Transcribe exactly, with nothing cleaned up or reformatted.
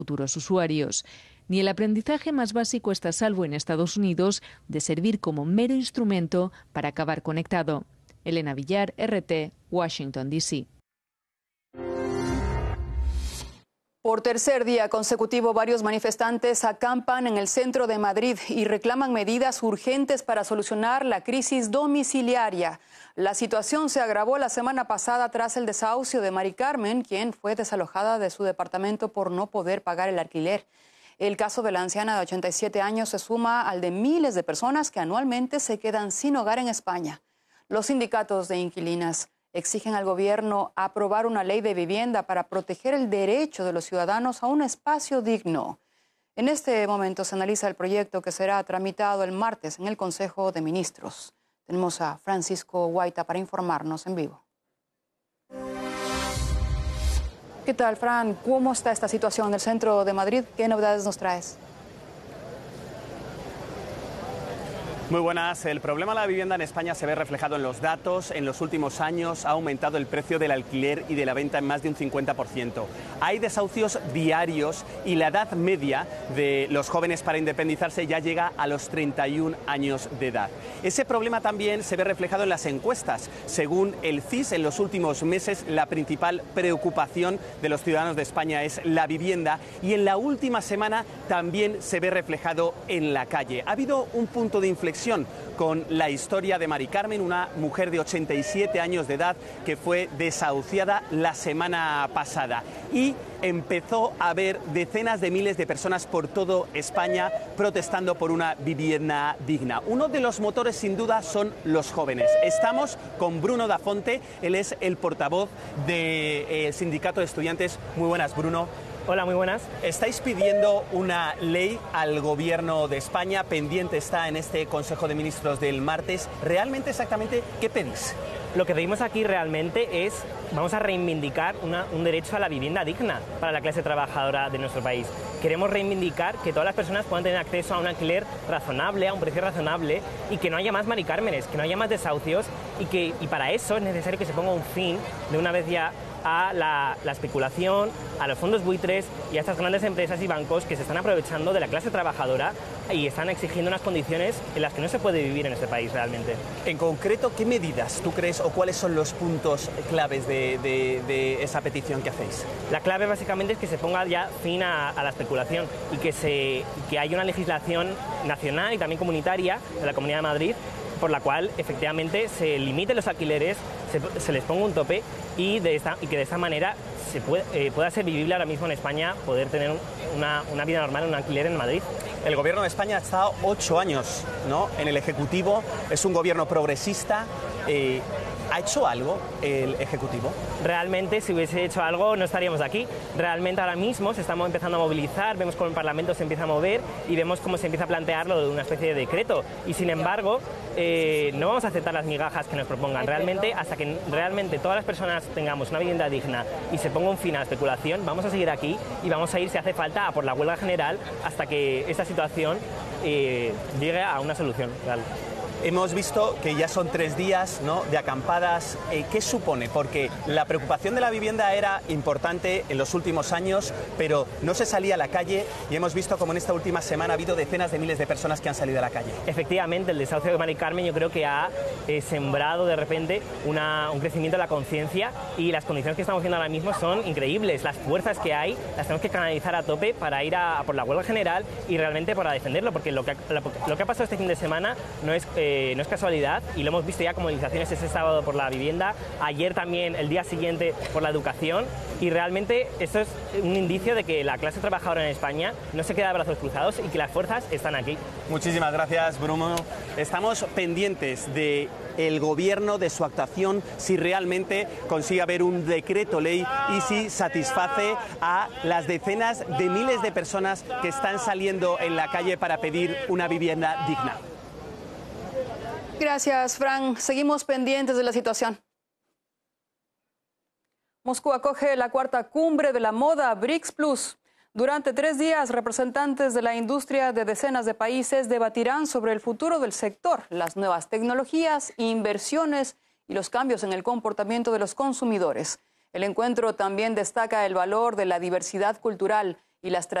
futuros usuarios. Ni el aprendizaje más básico está a salvo en Estados Unidos de servir como mero instrumento para acabar conectado. Elena Villar, R T, Washington, D C. Por tercer día consecutivo, varios manifestantes acampan en el centro de Madrid y reclaman medidas urgentes para solucionar la crisis domiciliaria. La situación se agravó la semana pasada tras el desahucio de Mari Carmen, quien fue desalojada de su departamento por no poder pagar el alquiler. El caso de la anciana de ochenta y siete años se suma al de miles de personas que anualmente se quedan sin hogar en España. Los sindicatos de inquilinas exigen al gobierno aprobar una ley de vivienda para proteger el derecho de los ciudadanos a un espacio digno. En este momento se analiza el proyecto que será tramitado el martes en el Consejo de Ministros. Tenemos a Francisco Guaita para informarnos en vivo. ¿Qué tal, Fran? ¿Cómo está esta situación en el centro de Madrid? ¿Qué novedades nos traes? Muy buenas. El problema de la vivienda en España se ve reflejado en los datos. En los últimos años ha aumentado el precio del alquiler y de la venta en más de un cincuenta por ciento. Hay desahucios diarios y la edad media de los jóvenes para independizarse ya llega a los treinta y un años de edad. Ese problema también se ve reflejado en las encuestas. Según el C I S, en los últimos meses la principal preocupación de los ciudadanos de España es la vivienda y en la última semana también se ve reflejado en la calle. Ha habido un punto de inflexión con la historia de Mari Carmen, una mujer de ochenta y siete años de edad que fue desahuciada la semana pasada y empezó a haber decenas de miles de personas por toda España protestando por una vivienda digna. Uno de los motores sin duda son los jóvenes. Estamos con Bruno Dafonte, él es el portavoz del Sindicato de Estudiantes. Muy buenas, Bruno. Hola, muy buenas. Estáis pidiendo una ley al Gobierno de España, pendiente está en este Consejo de Ministros del martes. ¿Realmente exactamente qué pedís? Lo que pedimos aquí realmente es, vamos a reivindicar una, un derecho a la vivienda digna para la clase trabajadora de nuestro país. Queremos reivindicar que todas las personas puedan tener acceso a un alquiler razonable, a un precio razonable y que no haya más Mari Cármenes, que no haya más desahucios y, que, y para eso es necesario que se ponga un fin de una vez ya a la, la especulación, a los fondos buitres y a estas grandes empresas y bancos que se están aprovechando de la clase trabajadora y están exigiendo unas condiciones en las que no se puede vivir en este país realmente. En concreto, ¿qué medidas tú crees o cuáles son los puntos claves de, de, de esa petición que hacéis? La clave básicamente es que se ponga ya fin a, a la especulación y que, se, que haya una legislación nacional y también comunitaria de la Comunidad de Madrid por la cual efectivamente se limiten los alquileres, se, se les ponga un tope y, de esta, y que de esta manera se puede, eh, pueda ser vivible ahora mismo en España, poder tener una, una vida normal en un alquiler en Madrid. El Gobierno de España ha estado ocho años, ¿no?, en el Ejecutivo, es un gobierno progresista. Eh, ¿Ha hecho algo el Ejecutivo? Realmente, si hubiese hecho algo, no estaríamos aquí. Realmente ahora mismo se estamos empezando a movilizar, vemos cómo el Parlamento se empieza a mover y vemos cómo se empieza a plantearlo de una especie de decreto. Y sin embargo, eh, no vamos a aceptar las migajas que nos propongan. Realmente, hasta que realmente todas las personas tengamos una vivienda digna y se ponga un fin a la especulación, vamos a seguir aquí y vamos a ir, si hace falta, a por la huelga general hasta que esta situación eh, llegue a una solución real. Hemos visto que ya son tres días, ¿no?, de acampadas. Eh, ¿Qué supone? Porque la preocupación de la vivienda era importante en los últimos años, pero no se salía a la calle y hemos visto como en esta última semana ha habido decenas de miles de personas que han salido a la calle. Efectivamente, el desahucio de Mari Carmen yo creo que ha eh, sembrado de repente una, un crecimiento de la conciencia y las condiciones que estamos viendo ahora mismo son increíbles. Las fuerzas que hay las tenemos que canalizar a tope para ir a, a por la huelga general y realmente para defenderlo, porque lo que, lo, lo que ha pasado este fin de semana no es... Eh, Eh, no es casualidad y lo hemos visto ya con movilizaciones ese sábado por la vivienda, ayer también, el día siguiente por la educación y realmente esto es un indicio de que la clase trabajadora en España no se queda de brazos cruzados y que las fuerzas están aquí. Muchísimas gracias, Bruno. Estamos pendientes de el Gobierno, de su actuación, si realmente consigue haber un decreto ley y si satisface a las decenas de miles de personas que están saliendo en la calle para pedir una vivienda digna. Gracias, Fran. Seguimos pendientes de la situación. Moscú acoge la cuarta cumbre de la moda BRICS Plus. Durante tres días, representantes de la industria de decenas de países debatirán sobre el futuro del sector, las nuevas tecnologías, inversiones y los cambios en el comportamiento de los consumidores. El encuentro también destaca el valor de la diversidad cultural y las